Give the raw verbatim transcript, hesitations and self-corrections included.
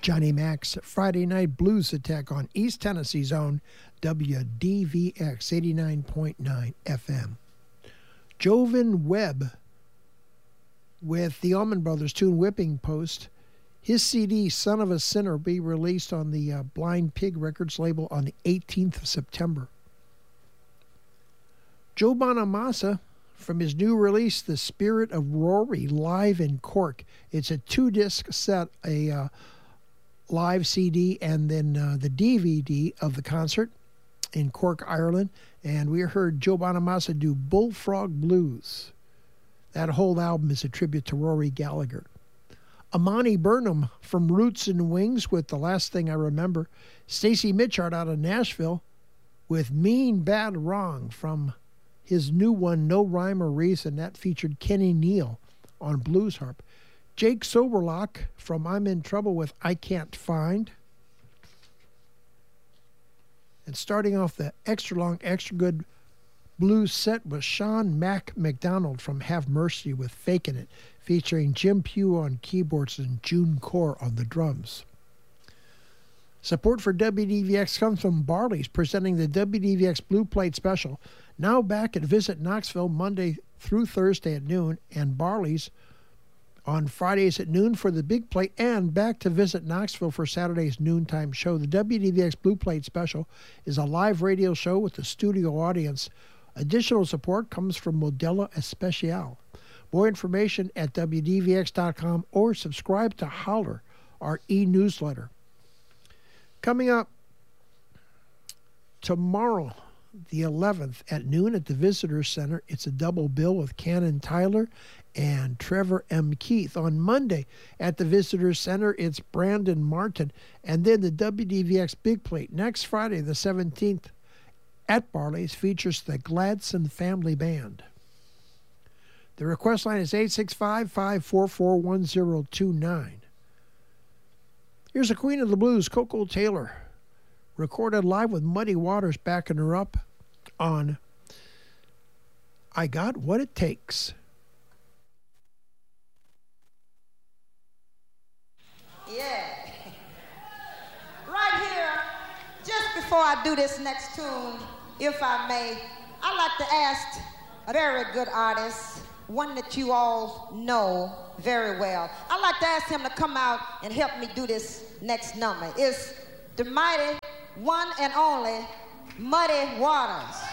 Johnny Mac's Friday Night Blues Attack on East Tennessee's own W D V X eighty-nine point nine F M. Jovan Webb with the Allman Brothers tune Whipping Post. His C D, Son of a Sinner, will be released on the uh, Blind Pig Records label on the eighteenth of September. Joe Bonamassa, from his new release, The Spirit of Rory, live in Cork. It's a two-disc set, a uh, live C D and then uh, the D V D of the concert in Cork, Ireland. And we heard Joe Bonamassa do Bullfrog Blues. That whole album is a tribute to Rory Gallagher. Amani Burnham from Roots and Wings with The Last Thing I Remember. Stacy Mitchard out of Nashville with Mean Bad Wrong from his new one, No Rhyme or Reason. That featured Kenny Neal on blues harp. Jake Soberlock from I'm in Trouble with I Can't Find. And starting off the extra long, extra good blues set was Sean Mac McDonald from Have Mercy with Fakin' It, featuring Jim Pugh on keyboards and June Core on the drums. Support for W D V X comes from Barley's, presenting the W D V X Blue Plate Special. Now back at Visit Knoxville Monday through Thursday at noon, and Barley's on Fridays at noon for the Big Plate, and back to Visit Knoxville for Saturday's noontime show. The W D V X Blue Plate Special is a live radio show with a studio audience. Additional support comes from Modella Especial. More information at W D V X dot com or subscribe to Holler, our e-newsletter. Coming up tomorrow, the eleventh at noon at the Visitor Center, it's a double bill with Cannon Tyler and Trevor M. Keith. On Monday at the Visitor Center, it's Brandon Martin. And then the W D V X Big Plate next Friday, the seventeenth, at Barley's features the Gladson Family Band. The request line is eight six five, five four four, one zero two nine. Here's a Queen of the Blues, Coco Taylor, recorded live with Muddy Waters backing her up on I Got What It Takes. Yeah. Right here, just before I do this next tune, if I may, I'd like to ask a very good artist, one that you all know very well. I'd like to ask him to come out and help me do this next number. It's the mighty one and only Muddy Waters.